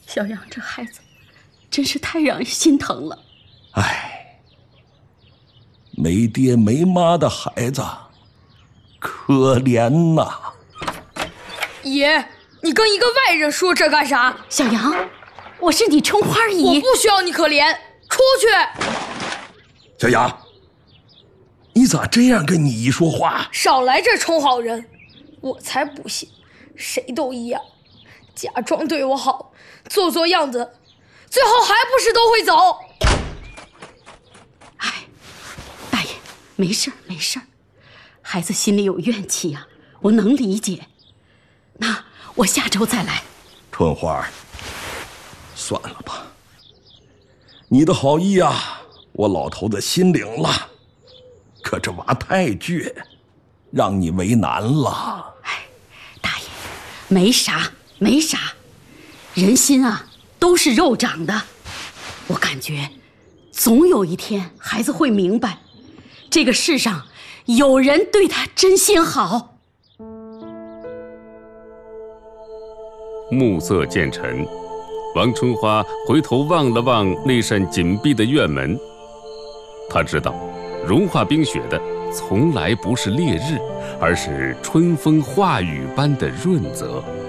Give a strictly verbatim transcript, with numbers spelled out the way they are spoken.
小杨这孩子真是太让人心疼了。 哎，没爹没妈的孩子，可怜呐！ 爷，你跟一个外人说这干啥？ 小杨，我是你春花姨， 我不需要你可怜，出去！ 小杨，你咋这样跟你姨说话？ 少来这充好人，我才不信，谁都一样，假装对我好，做做样子，最后还不是都会走。 哎，大爷，没事儿没事儿，孩子心里有怨气呀、啊，我能理解。那我下周再来。 春花，算了吧，你的好意啊，我老头子心领了，可这娃太倔，让你为难了。 哎，大爷，没啥没啥，人心啊都是肉长的，我感觉总有一天孩子会明白，这个世上有人对他真心好。 暮色渐沉，王春花回头望了望那扇紧闭的院门，她知道融化冰雪的从来不是烈日，而是春风化雨般的润泽。